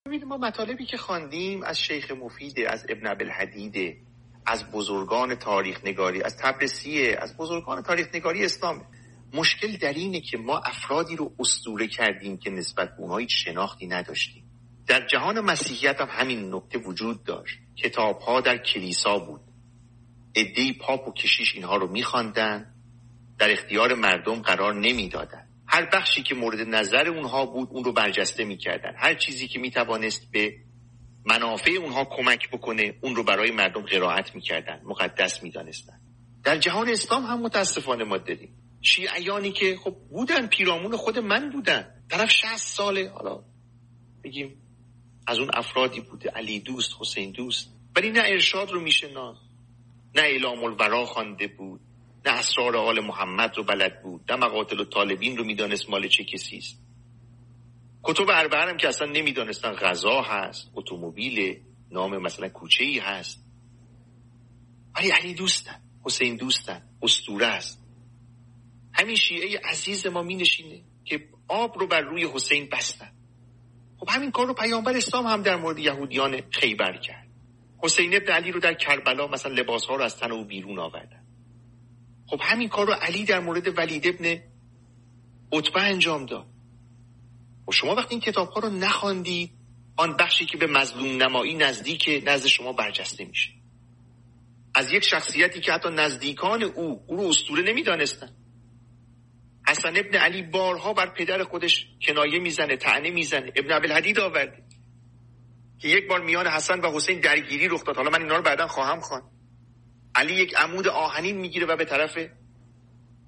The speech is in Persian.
ببینید ما مطالبی که خواندیم از شیخ مفید، از ابن ابوالحدید، از بزرگان تاریخ نگاری، از طبرسیه، از بزرگان تاریخ نگاری اسلام، مشکل در اینه که ما افرادی رو اسطوره کردیم که نسبت به اونها هیچ شناختی نداشتیم. در جهان مسیحیت هم همین نکته وجود داشت. کتاب‌ها در کلیسا بود، عده‌ای پاپ و کشیش اینها رو می‌خواندن، در اختیار مردم قرار نمیدادن. هر بخشی که مورد نظر اونها بود اون رو برجسته می‌کردن. هر چیزی که می‌توانست به منافع اونها کمک بکنه اون رو برای مردم قرائت می‌کردن، مقدس می‌دانستن. در جهان اسلام هم متأسفانه ما داریم شیعیانی که خب بودن، پیرامون خود من بودن، طرف 60 ساله، حالا بگیم از اون افرادی بوده، علی دوست، حسین دوست، ولی نه ارشاد رو میشناخت، نه اعلام الورا خوانده بود، نه اسرار آل محمد رو بلد بود، نه مقاتل الطالبین رو میدانست مال چه کسی است. کتب اربعه هم که اصلا نمیدانستن غذا هست، اتومبیل، نام مثلا کوچه‌ای هست، ولی علی دوستن، حسین دوستن، اسطوره است. همین شیعه عزیز ما می نشینه که آب رو بر روی حسین بستن. خب همین کار رو پیامبر اسلام هم در مورد یهودیان خیبر کرد. حسین ابن علی رو در کربلا مثلا لباسها رو از تن او بیرون آوردن. خب همین کار رو علی در مورد ولید ابن عتبه انجام داد. و شما وقتی این کتاب‌ها رو نخواندید، آن بخشی که به مظلوم نمایی نزدیک نزد شما برجسته میشه. از یک شخصیتی که حتی نزدیکان او رو اسطوره نمیدانستن. حسن ابن علی بارها بر پدر خودش کنایه میزنه، طعنه میزنه. ابن ابوالحدید آورده که یک بار میان حسن و حسین درگیری رخ داد. حالا من اینا رو بعداً خواهم خواند. علی یک عمود آهنین میگیره و به طرف